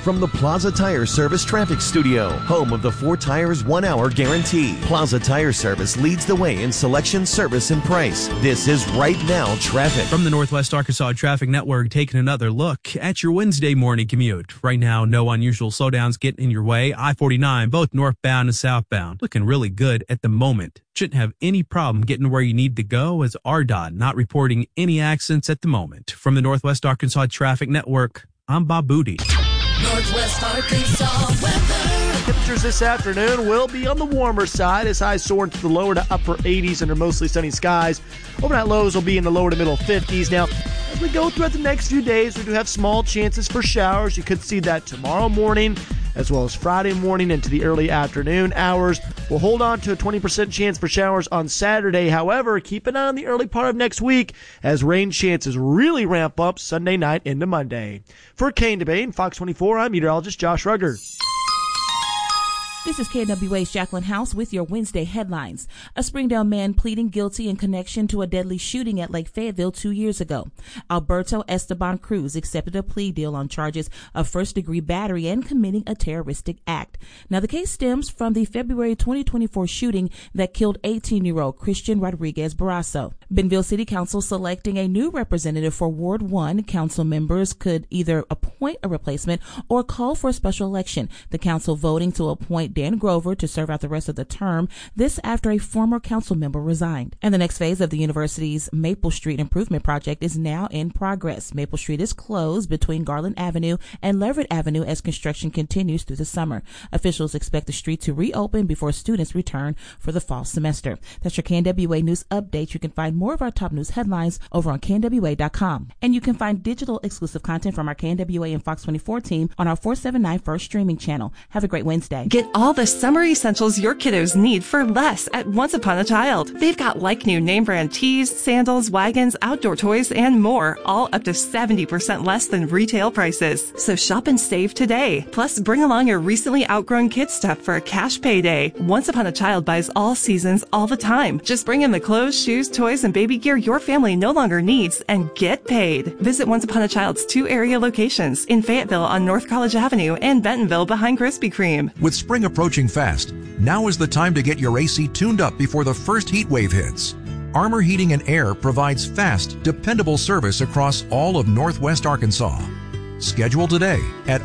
from the Plaza Tire Service Traffic Studio, home of the 4 tires 1 hour guarantee. Plaza Tire Service leads the way in selection, service, and price. This is Right Now Traffic. From the Northwest Arkansas Traffic Network, taking another look at your Wednesday morning commute. Right now, no unusual slowdowns getting in your way. I-49, both northbound and southbound, looking really good at the moment. Shouldn't have any problem getting where you need to go, as RDOT not reporting any accidents at the moment. From the Northwest Arkansas Traffic Network, I'm Bob Booty. Northwest Arkansas weather. Temperatures this afternoon will be on the warmer side as highs soar into the lower to upper 80s under mostly sunny skies. Overnight lows will be in the lower to middle 50s. Now, as we go throughout the next few days, we do have small chances for showers. You could see that tomorrow morning as well as Friday morning into the early afternoon hours. We'll hold on to a 20% chance for showers on Saturday. However, keep an eye on the early part of next week as rain chances really ramp up Sunday night into Monday. For KNWA and Fox 24, I'm meteorologist Josh Rugger. This is KNWA's Jacqueline House with your Wednesday headlines. A Springdale man pleading guilty in connection to a deadly shooting at Lake Fayetteville 2 years ago. Alberto Esteban Cruz accepted a plea deal on charges of first-degree battery and committing a terroristic act. Now, the case stems from the February 2024 shooting that killed 18-year-old Christian Rodriguez Barrasso. Bentonville City Council selecting a new representative for Ward 1. Council members could either appoint a replacement or call for a special election. The council voting to appoint Dan Grover to serve out the rest of the term, this after a former council member resigned. And the next phase of the university's Maple Street Improvement Project is now in progress. Maple Street is closed between Garland Avenue and Leverett Avenue as construction continues through the summer. Officials expect the street to reopen before students return for the fall semester. That's your KNWA News Update. You can find more of our top news headlines over on KNWA.com. And you can find digital exclusive content from our KNWA and Fox 24 team on our 479 First streaming channel. Have a great Wednesday. Get all the summer essentials your kiddos need for less at Once Upon a Child. They've got like new name brand tees, sandals, wagons, outdoor toys, and more, all up to 70% less than retail prices. So shop and save today. Plus, bring along your recently outgrown kid stuff for a cash payday. Once Upon a Child buys all seasons, all the time. Just bring in the clothes, shoes, toys, and baby gear your family no longer needs and get paid. Visit Once Upon a Child's 2 area locations in Fayetteville on North College Avenue and Bentonville behind Krispy Kreme. With spring approaching fast, now is the time to get your AC tuned up before the first heat wave hits. Armor Heating and Air provides fast, dependable service across all of Northwest Arkansas. Schedule today at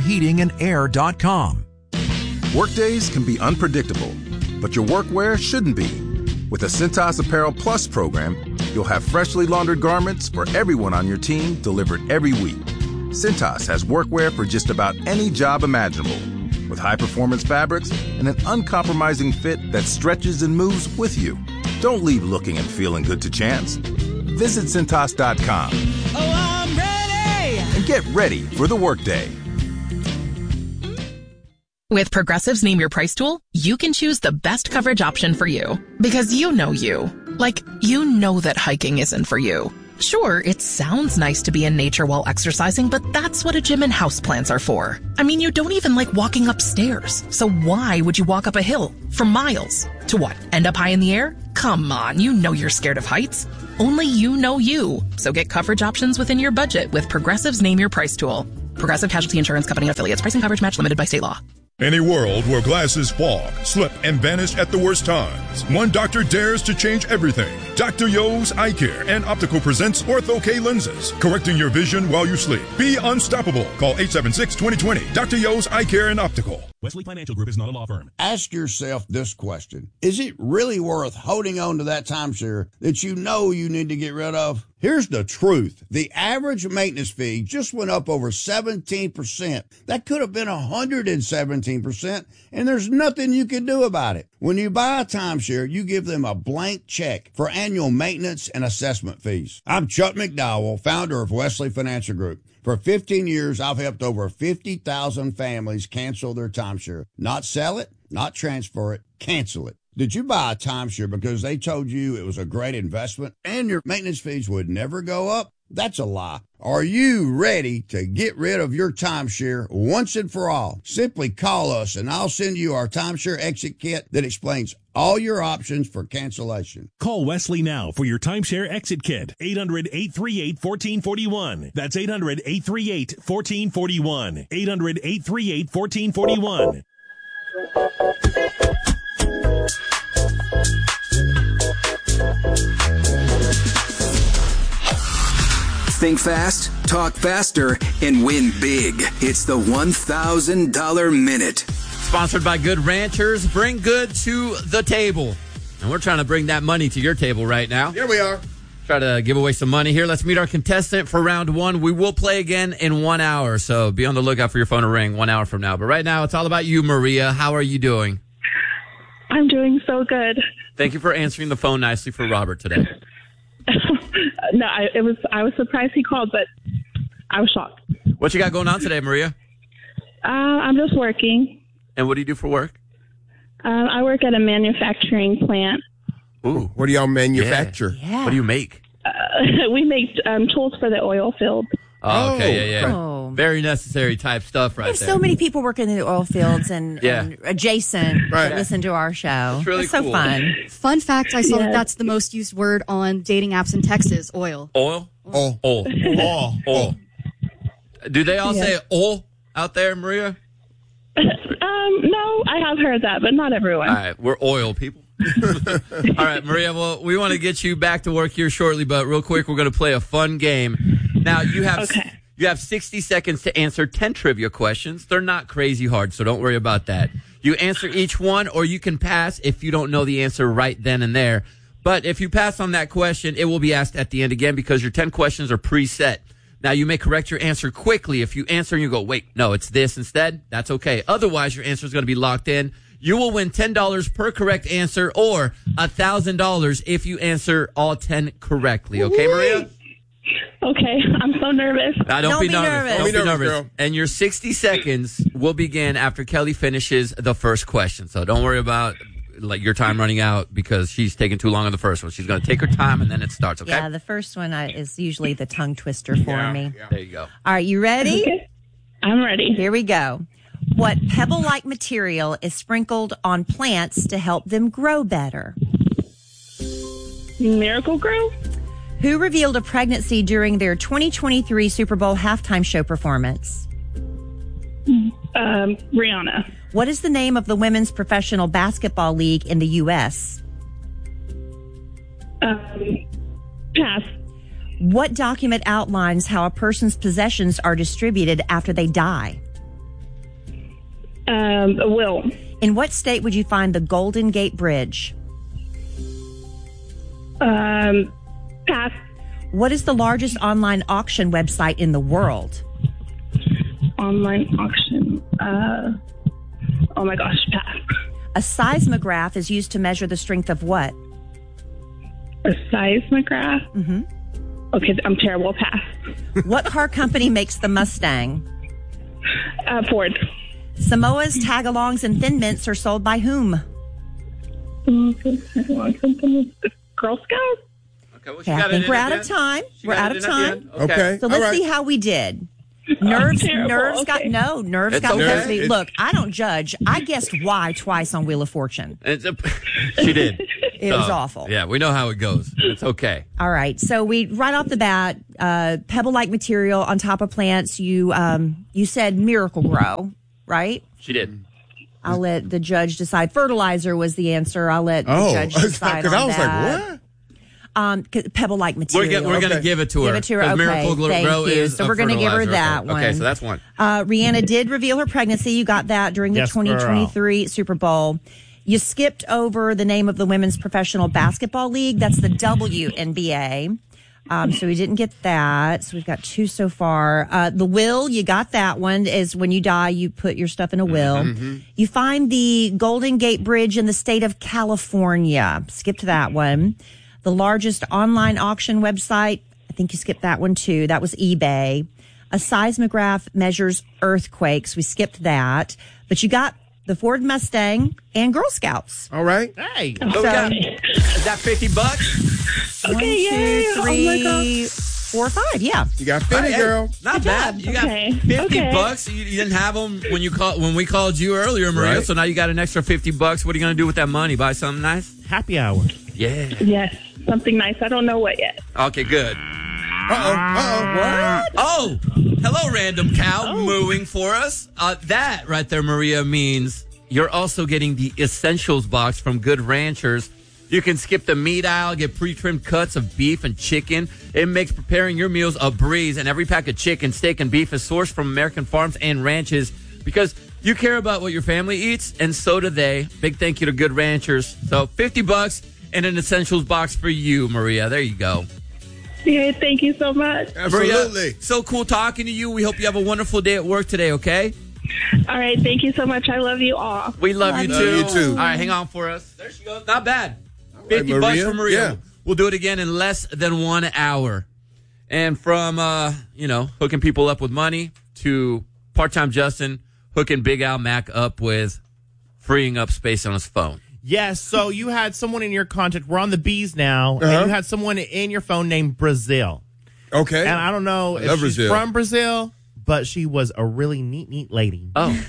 armorheatingandair.com. Workdays can be unpredictable, but your workwear shouldn't be. With the Cintas Apparel Plus program, you'll have freshly laundered garments for everyone on your team delivered every week. Cintas has workwear for just about any job imaginable, with high-performance fabrics and an uncompromising fit that stretches and moves with you. Don't leave looking and feeling good to chance. Visit Cintas.com. Oh, I'm ready! And get ready for the workday. With Progressive's Name Your Price tool, you can choose the best coverage option for you. Because you know you. Like, you know that hiking isn't for you. Sure, it sounds nice to be in nature while exercising, but that's what a gym and houseplants are for. I mean, you don't even like walking upstairs. So why would you walk up a hill for miles? To what, end up high in the air? Come on, you know you're scared of heights. Only you know you. So get coverage options within your budget with Progressive's Name Your Price tool. Progressive Casualty Insurance Company affiliates. Pricing coverage match limited by state law. In a world where glasses fog, slip, and vanish at the worst times, one doctor dares to change everything. Dr. Yo's Eye Care and Optical presents Ortho-K lenses, correcting your vision while you sleep. Be unstoppable. Call 876-2020. Dr. Yo's Eye Care and Optical. Wesley Financial Group is not a law firm. Ask yourself this question. Is it really worth holding on to that timeshare that you know you need to get rid of? Here's the truth. The average maintenance fee just went up over 17%. That could have been 117%, and there's nothing you can do about it. When you buy a timeshare, you give them a blank check for annual maintenance and assessment fees. I'm Chuck McDowell, founder of Wesley Financial Group. For 15 years, I've helped over 50,000 families cancel their timeshare. Not sell it, not transfer it, cancel it. Did you buy a timeshare because they told you it was a great investment and your maintenance fees would never go up? That's a lie. Are you ready to get rid of your timeshare once and for all? Simply call us and I'll send you our timeshare exit kit that explains all your options for cancellation. Call Wesley now for your timeshare exit kit. 800-838-1441. That's 800-838-1441. 800-838-1441. Think fast, talk faster, and win big. It's the $1,000 Minute. Sponsored by Good Ranchers. Bring good to the table. And we're trying to bring that money to your table right now. Here we are. Try to give away some money here. Let's meet our contestant for round one. We will play again in 1 hour, so be on the lookout for your phone to ring 1 hour from now. But right now, it's all about you, Maria. How are you doing? I'm doing so good. Thank you for answering the phone nicely for Robert today. No, I was surprised he called, but I was shocked. What you got going on today, Maria? I'm just working. And what do you do for work? I work at a manufacturing plant. Ooh, what do y'all manufacture? Yeah. What do you make? We make tools for the oil field. Oh, okay, yeah. Oh. Very necessary type stuff right There's there. so many people working in the oil fields and adjacent Right. that listen to our show. It's really so cool. fun. Fun fact, I saw Yeah. that that's the most used word on dating apps in Texas, oil. Oil? Oh. Oil. Oil. Do they all Yeah. say oil out there, Maria? No, I have heard that, but not everyone. All right, we're oil people. All right, Maria, well, we want to get you back to work here shortly, but real quick, we're going to play a fun game. Now, you have 60 seconds to answer 10 trivia questions. They're not crazy hard, so don't worry about that. You answer each one, or you can pass if you don't know the answer right then and there. But if you pass on that question, it will be asked at the end again because your 10 questions are preset. Now, you may correct your answer quickly. If you answer and you go, wait, no, it's this instead, that's okay. Otherwise, your answer is going to be locked in. You will win $10 per correct answer or $1,000 if you answer all 10 correctly. Okay, Maria? Okay, I'm so nervous. Don't be nervous. Don't be nervous. girl. And your 60 seconds will begin after Kelly finishes the first question. So don't worry about your time running out because she's taking too long on the first one. She's going to take her time and then it starts, okay? Yeah, the first one is usually the tongue twister for me. There you go. All right, you ready? Okay. I'm ready. Here we go. What pebble-like material is sprinkled on plants to help them grow better? Miracle Grow? Who revealed a pregnancy during their 2023 Super Bowl halftime show performance? Rihanna. What is the name of the women's professional basketball league in the U.S.? Pass. What document outlines how a person's possessions are distributed after they die? A will. In what state would you find the Golden Gate Bridge? Pass. What is the largest online auction website in the world? Online auction. Oh my gosh, pass. A seismograph is used to measure the strength of what? A seismograph? Mm-hmm. Okay, I'm terrible. Pass. What car company makes the Mustang? Ford. Samoa's tagalongs and thin mints are sold by whom? Girl Scouts? Okay, well, Okay, I think we're out of time. We're out of time. Okay. So let's see how we did. Nerves got It's got okay. nerves. Look, I don't judge. I guessed why twice on Wheel of Fortune. She did. It was awful. Yeah, we know how it goes. It's okay. All right. So we right off the bat, pebble-like material on top of plants. You said Miracle Grow, right? She did. I'll let the judge decide. Fertilizer was the answer. I'll let the judge decide on I was that. like, what? Pebble-like material. We're going to give it to her. Give it to her. 'Cause Okay, Miracle Grow thank you. is So a we're going to give her fertilizer. that one. Okay, so that's one. Rihanna did reveal her pregnancy. You got that during the Yes, 2023 Super Bowl. You skipped over the name of the women's professional basketball league. That's the WNBA. So we didn't get that. So we've got two so far. The will, you got that one, is when you die, you put your stuff in a will. Mm-hmm. You find the Golden Gate Bridge in the state of California. Skipped that one. The largest online auction website, I think you skipped that one too. That was eBay. A seismograph measures earthquakes. We skipped that. But you got the Ford Mustang and Girl Scouts. All right. Hey, so we got, is that $50? Okay, yay. 1, 2, 3, Oh my 4 or 5. Yeah. You got 50, girl. Not bad. You got $50. You didn't have them when we called you earlier, Maria. Right. So now you got an extra $50. What are you going to do with that money? Buy something nice? Happy hour. Yeah. Yes, something nice. I don't know what yet. Okay, good. What? Oh, hello, random cow mooing for us. That right there, Maria, means you're also getting the Essentials box from Good Ranchers. You can skip the meat aisle, get pre-trimmed cuts of beef and chicken. It makes preparing your meals a breeze, and every pack of chicken, steak, and beef is sourced from American farms and ranches because you care about what your family eats, and so do they. Big thank you to Good Ranchers. So $50 and an Essentials box for you, Maria. There you go. Yeah, thank you so much. Absolutely. Maria, so cool talking to you. We hope you have a wonderful day at work today, okay? All right, thank you so much. I love you all. We love you too. Love you too. All right, hang on for us. There she goes. Not bad. right, $50 Maria. for Maria. Yeah. We'll do it again in less than 1 hour. And from, hooking people up with money to part-time Justin hooking Big Al Mac up with freeing up space on his phone. Yes, so you had someone in your contact. We're on the bees now, and you had someone in your phone named Brazil. Okay. And I don't know if she's Brazil. from Brazil, but she was a really neat lady. Oh.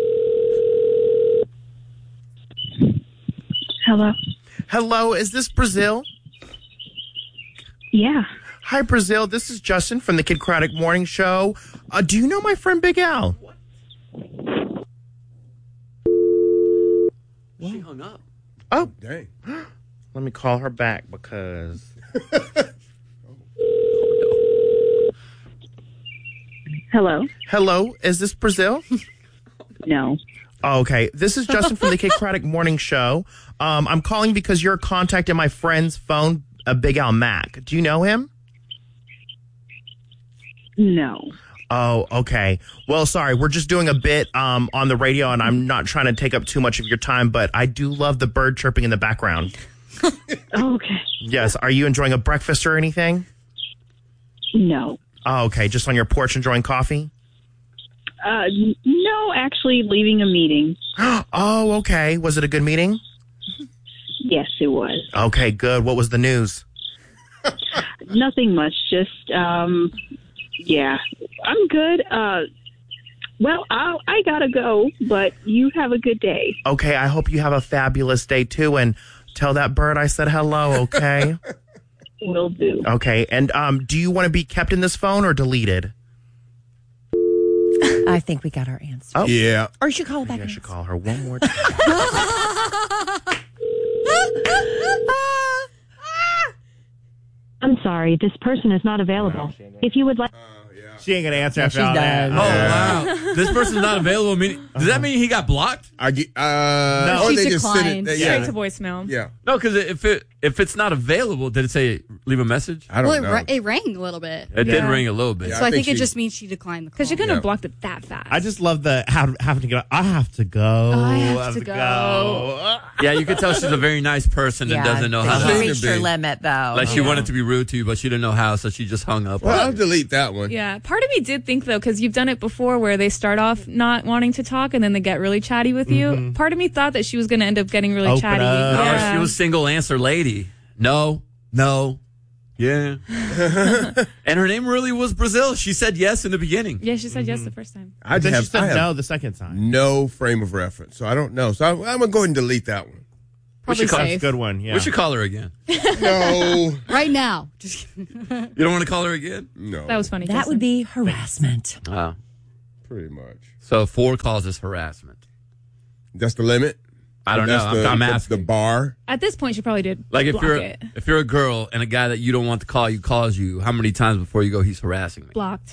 Hello. Hello, is this Brazil? Yeah. Hi, Brazil. This is Justin from the Kid Craddock Morning Show. Do you know my friend Big Al? She hung up. Oh. Dang. Let me call her back because... Hello. Hello, is this Brazil? No. Oh, okay. This is Justin from the Kid Craddock Morning Show. I'm calling because you're a contact in my friend's phone, Big Al Mac. Do you know him? No. Oh, okay. Well, sorry. We're just doing a bit on the radio, and I'm not trying to take up too much of your time, but I do love the bird chirping in the background. Oh, okay. Yes. Are you enjoying a breakfast or anything? No. Oh, okay. Just on your porch enjoying coffee? No, actually leaving a meeting. Oh, okay. Was it a good meeting? Yes, it was. Okay, good. What was the news? Nothing much. Just, yeah. I'm good. Well, I gotta go, but you have a good day. Okay, I hope you have a fabulous day, too, and tell that bird I said hello, okay? Will do. Okay, and do you want to be kept in this phone or deleted? I think we got our answer. Oh. Yeah. Or you should call back. I should call her one more time. I'm sorry, this person is not available. If you would like... She ain't going to answer after she's all that. done. Oh, wow. This person's not available. Does that mean he got blocked? No. She They declined. just Straight sent to voicemail. Yeah. No, because if it's not available, did it say leave a message? I don't know. It rang a little bit. It did ring a little bit. Yeah, So I think it she- just means she declined the call. Because you couldn't have blocked it that fast. I just love the having to go. I have to go. I have to go. Yeah, you could tell she's a very nice person and doesn't know how She to. reached her limit, though. Like she wanted to be rude to you, but she didn't know how, so she just hung up. Well, I'll delete that one. Yeah, part of me did think though, because you've done it before, where they start off not wanting to talk and then they get really chatty with you. Part of me thought that she was going to end up getting really Open chatty. up. No, Yeah. she was single answer lady. No, yeah. And her name really was Brazil. She said yes in the beginning. Yeah, she said yes the first time. I Then she have said no the second time. no frame of reference, so I don't know. So I'm going to go ahead and delete that one. Probably call- That's a safe. good one, yeah. We should call her again. No. Right now. Just kidding. You don't want to call her again? No. That was funny. That Justin. would be harassment. Wow. Pretty much. So 4 calls is harassment. That's the limit? I don't know. That's I'm the asking. bar? At this point, she probably did Like if block you're it. a girl and a guy that you don't want to call you calls you, how many times before you go he's harassing me? Blocked.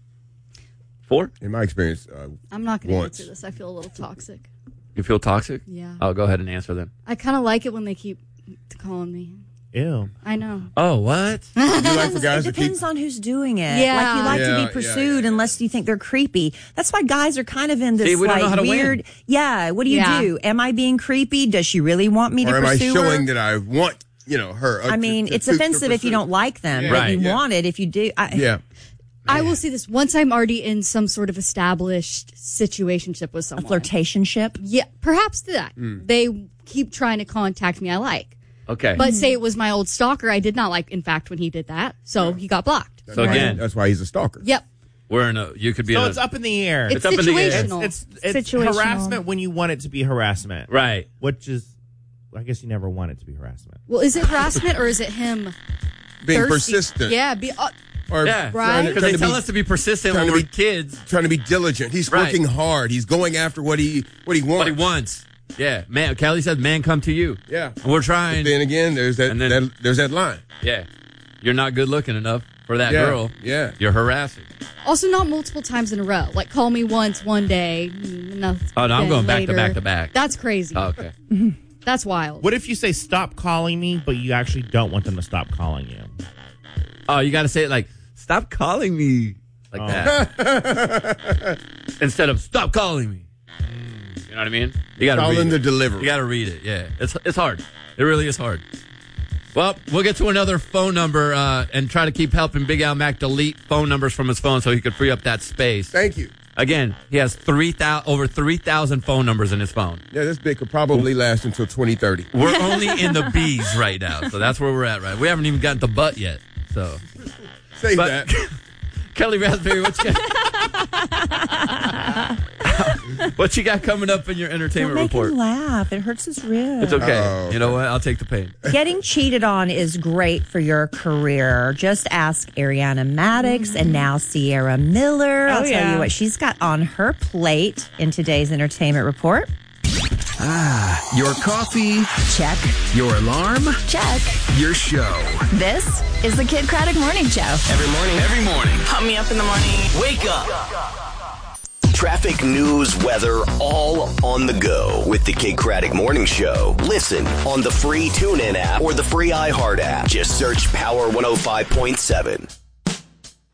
4? In my experience, I'm not going to Once. answer this. I feel a little toxic. You feel toxic? Yeah. I'll go ahead and answer then. I kind of like it when they keep calling me. Ew. I know. Oh, what? you like for guys It to keep... depends on who's doing it. Yeah. Like you like to Yeah, be pursued yeah. unless you think they're creepy. That's why guys are kind of in this See, we don't know like how to weird. win. Yeah. What do you Yeah. do? Am I being creepy? Does she really want me Or to am I pursue showing her? that I want, her? I mean, it's offensive if you don't like them, Yeah. but Right, you yeah. want it if you do. Yeah. I will say this. Once I'm already in some sort of established situationship with A someone. flirtationship. Yeah, perhaps that. They keep trying to contact me. I like. Okay. But say it was my old stalker, I did not like, in fact, when he did that. So he got blocked. So again, that's why he's a stalker. Yep. You could be So in a, it's up in the air. It's up in the air. situational. It's Situational. harassment when you want it to be harassment. Right. Which is, I guess you never want it to be harassment. Well, is it harassment or is it him Being thirsty? persistent. Yeah. Or Yeah. Right. Because they tell us to be persistent when we're kids. Trying to be diligent. He's Right. working hard. He's going after what he wants. What he wants. Yeah. Man, Kelly said, man, come to you. Yeah. And we're trying. But then again, there's there's that line. Yeah. You're not good looking enough for that Yeah. girl. Yeah. You're harassing. Also, not multiple times in a row. Like, call me once, one day. Oh, no, I'm going back to back to back. That's crazy. Oh, okay. That's wild. What if you say stop calling me, but you actually don't want them to stop calling you? Oh, you got to say it like, stop calling me. Like that. Instead of stop calling me. You know what I mean? You got to Call read in it. the delivery. You got to read it. Yeah. It's hard. It really is hard. Well, we'll get to another phone number and try to keep helping Big Al Mac delete phone numbers from his phone so he could free up that space. Thank you. Again, he has over 3,000 phone numbers in his phone. Yeah, this bit could probably last until 2030. We're only in the B's right now, so that's where we're at, right? We haven't even gotten to butt yet, so. Save that. Kelly Raspberry, what you got coming up in your entertainment Don't make report? him laugh. It hurts his ribs. It's okay. Oh, You know what? I'll take the pain. Getting cheated on is great for your career. Just ask Ariana Madix and now Sierra Miller. I'll tell you what she's got on her plate in today's entertainment report. Your coffee? Check. Your alarm? Check. Your show. This is the Kid Craddock Morning Show. Every morning. Pump me up in the morning. Wake up. Traffic, news, weather, all on the go with the Kid Craddock Morning Show. Listen on the free TuneIn app or the free iHeart app. Just search Power 105.7.